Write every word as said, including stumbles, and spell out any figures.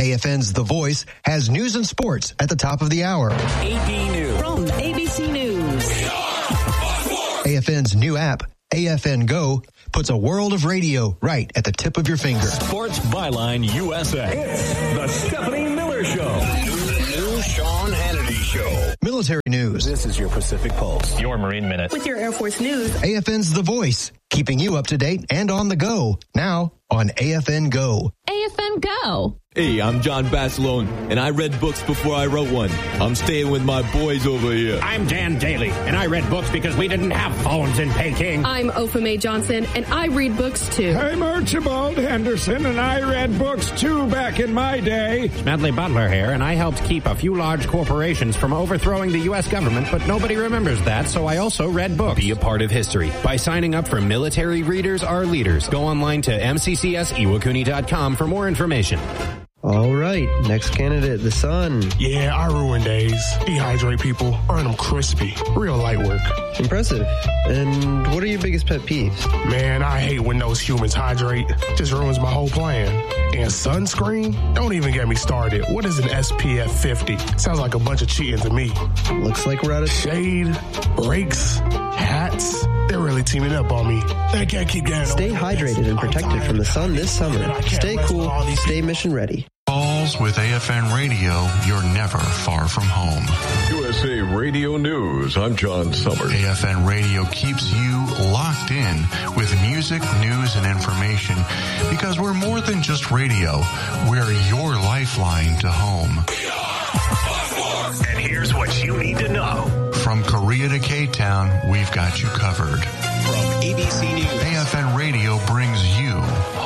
A F N's The Voice has news and sports at the top of the hour. A B News. From A B C News. A F N's new app, A F N Go, puts a world of radio right at the tip of your finger. Sports Byline U S A. It's the Stephanie Miller Show. New Sean Hannity Show. Military news. This is your Pacific Pulse. Your Marine Minute. With your Air Force news. A F N's The Voice, keeping you up to date and on the go. Now on A F N Go. A F N Go. Hey, I'm John Basilone, and I read books before I wrote one. I'm staying with my boys over here. I'm Dan Daly, and I read books because we didn't have phones in Peking. I'm Ofa Mae Johnson, and I read books too. I'm Archibald Henderson, and I read books too back in my day. Smedley Butler here, and I helped keep a few large corporations from overthrowing the U S government, but nobody remembers that, so I also read books. Be a part of history by signing up for Military Readers Are Leaders. Go online to m c c s iwakuni dot com for more information. All right, next candidate, the sun. Yeah, I ruin days. Dehydrate people, earn them crispy. Real light work. Impressive. And what are your biggest pet peeves? Man, I hate when those humans hydrate. Just ruins my whole plan. And sunscreen? Don't even get me started. What is an S P F fifty? Sounds like a bunch of cheating to me. Looks like we're out of shade, brakes, hats. They're really teaming up on me. I can't keep getting Stay hydrated and protected from the sun this summer. Stay cool, stay mission ready. Calls with A F N Radio, you're never far from home. U S A Radio News, I'm John Summers. A F N Radio keeps you locked in with music, news, and information because we're more than just radio. We're your lifeline to home. And here's what you need to know. From Korea to K-Town, we've got you covered. From A B C News. A F N Radio brings you